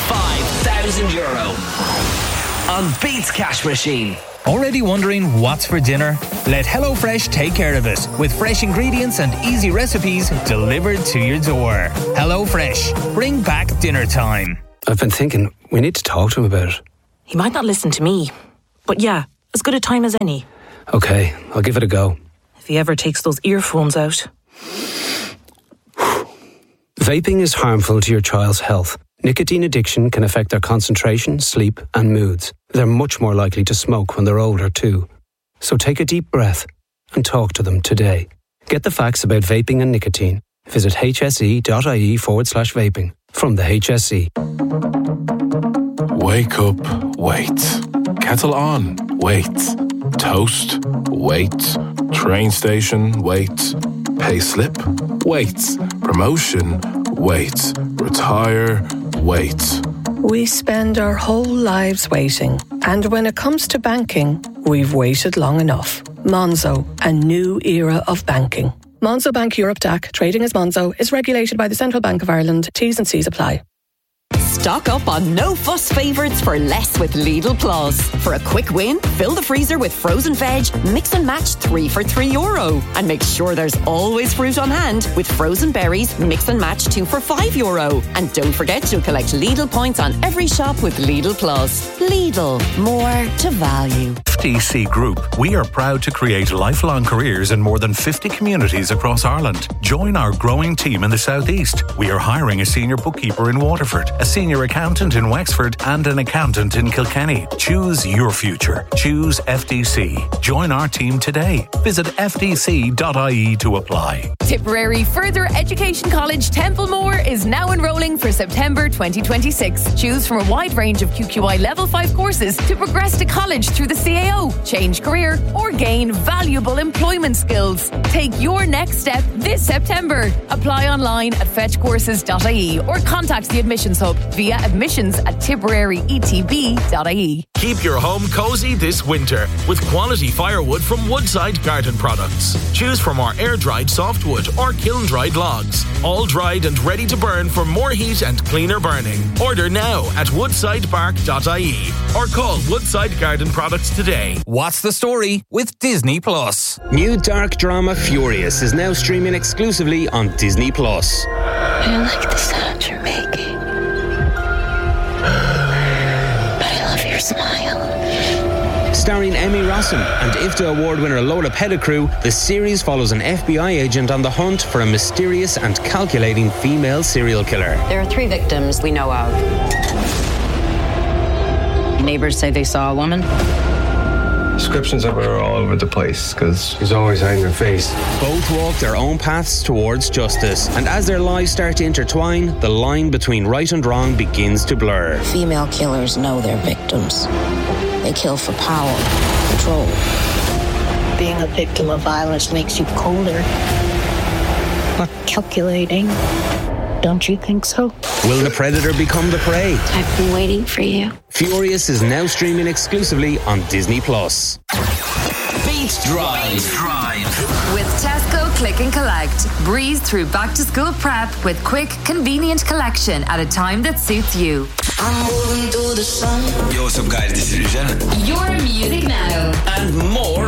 €5,000 on Beats Cash Machine. Already wondering what's for dinner? Let HelloFresh take care of it with fresh ingredients and easy recipes delivered to your door. HelloFresh, bring back dinner time. I've been thinking, we need to talk to him about it. He might not listen to me, but yeah, as good a time as any. Okay, I'll give it a go. If he ever takes those earphones out. Vaping is harmful to your child's health. Nicotine addiction can affect their concentration, sleep and moods. They're much more likely to smoke when they're older too. So take a deep breath and talk to them today. Get the facts about vaping and nicotine. Visit hse.ie/vaping from the HSE. Wake up, wait. Kettle on, wait. Toast, wait. Train station, wait. Pay slip, wait. Promotion, wait. Retire, wait. We spend our whole lives waiting. And when it comes to banking, we've waited long enough. Monzo, a new era of banking. Monzo Bank Europe DAC, trading as Monzo, is regulated by the Central Bank of Ireland. T's and C's apply. Stock up on no-fuss favourites for less with Lidl Plus. For a quick win, fill the freezer with frozen veg, mix and match 3 for €3. And make sure there's always fruit on hand with frozen berries, mix and match 2 for €5. And don't forget you'll collect Lidl points on every shop with Lidl Plus. Lidl, more to value. FTC Group, we are proud to create lifelong careers in more than 50 communities across Ireland. Join our growing team in the southeast. We are hiring a senior bookkeeper in Waterford, a senior accountant in Wexford and an accountant in Kilkenny. Choose your future. Choose FTC. Join our team today. Visit ftc.ie to apply. Tipperary Further Education College Templemore is now enrolling for September 2026. Choose from a wide range of QQI Level 5 courses to progress to college through the CAO, change career or gain valuable employment skills. Take your next step this September. Apply online at fetchcourses.ie or contact the Admissions Hub via admissions@tipperaryetb.ie. Keep your home cosy this winter with quality firewood from Woodside Garden Products. Choose from our air-dried softwood or kiln-dried logs, all dried and ready to burn for more heat and cleaner burning. Order now at woodsidebark.ie or call Woodside Garden Products today. What's the story with Disney Plus? New dark drama Furious is now streaming exclusively on Disney Plus. I like the sound you're making. But I love your smile. Starring Emmy Rossum and IFTA Award winner Lola Pettigrew, the series follows an FBI agent on the hunt for a mysterious and calculating female serial killer. There are 3 victims we know of. Neighbors say they saw a woman. Descriptions of her are all over the place because she's always hiding her face. Both walk their own paths towards justice, and as their lives start to intertwine, the line between right and wrong begins to blur. Female killers know their victims. They kill for power, control. Being a victim of violence makes you colder, more calculating. Don't you think so? Will the predator become the prey? I've been waiting for you. Furious is now streaming exclusively on Disney Plus. Beat Drive. With Tesco Click and Collect. Breeze through back to school prep with quick, convenient collection at a time that suits you. I'm moving through the sun. Yo, what's up guys, this is Regina. Your music now. And more